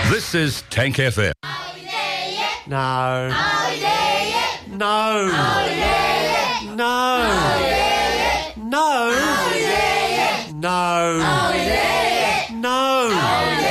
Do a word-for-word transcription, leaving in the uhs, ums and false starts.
This is Tank F M. Oh, yeah, yeah. No. Oh, yeah, yeah. No. Oh, yeah, yeah. No. Oh, yeah, yeah. No. Oh, yeah, yeah. No. Oh, yeah, yeah. No. Oh,